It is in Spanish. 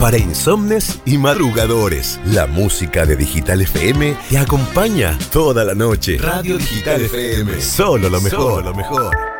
para insomnes y madrugadores. La música de Digital FM te acompaña toda la noche. Radio Digital FM, solo lo mejor, solo lo mejor.